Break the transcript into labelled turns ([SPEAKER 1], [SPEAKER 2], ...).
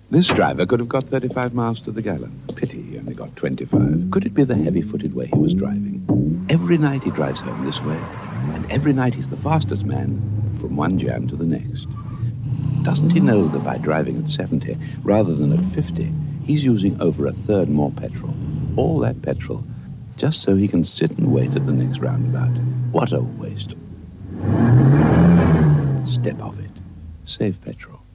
[SPEAKER 1] This driver could have got 35 miles to the gallon. Pity he only got 25. Could it be the heavy-footed way he was driving? Every night he drives home this way, and every night he's the fastest man from one jam to the next. Doesn't he know that by driving at 70 rather than at 50, he's using over a third more petrol? All that petrol, just so he can sit and wait at the next roundabout. What a waste. Step off it. Save petrol.